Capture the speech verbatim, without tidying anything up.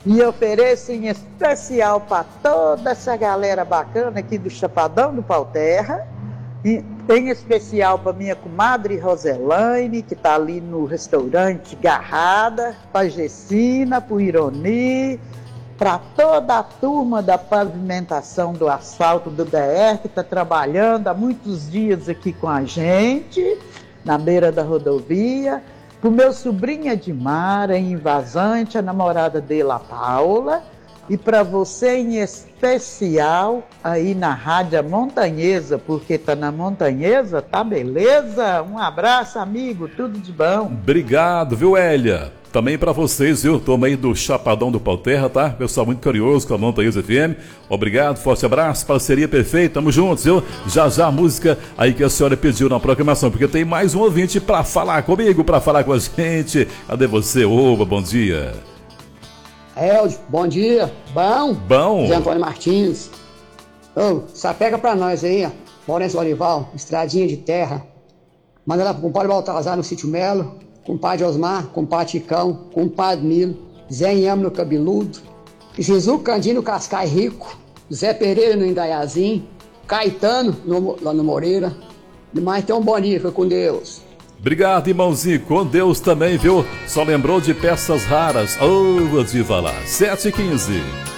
E ofereço em especial para toda essa galera bacana aqui do Chapadão do Pau Terra, e em especial para minha comadre Roselaine, que está ali no restaurante Garrada, para Gessina, para o Ironi, para toda a turma da pavimentação do asfalto do D R, que está trabalhando há muitos dias aqui com a gente, na beira da rodovia, para o meu sobrinho Edmar, em Vazante, a namorada dele, a Paula, e para você em especial aí na Rádio Montanhesa, porque tá na Montanhesa, tá beleza? Um abraço, amigo, tudo de bom. Obrigado, viu, Hélia? Também para vocês, viu? Tô aí do Chapadão do Pau Terra, tá? Pessoal muito curioso com a Montanhesa F M. Obrigado, forte abraço, parceria perfeita, tamo juntos, viu? Já já a música aí que a senhora pediu na programação, porque tem mais um ouvinte para falar comigo, para falar com a gente. Cadê você? Oba, bom dia. Eldio, bom dia. Bom? Bom. Zé Antônio Martins. Ô, só pega pra nós aí, ó. Lourenço Lorival, estradinha de terra. Manda lá pro compadre Baltazar no Sítio Melo, compadre Osmar, compadre Ticão, compadre Nilo, Zé Inhame no Cabeludo, Jesus Candinho no Cascai Rico, Zé Pereira no Indaiazinho, Caetano no, lá no Moreira. Demais, tem um bom dia, foi com Deus. Obrigado, irmãozinho. Com Deus também, viu? Só lembrou de peças raras. Ô, oh, vou te falar. sete e quinze.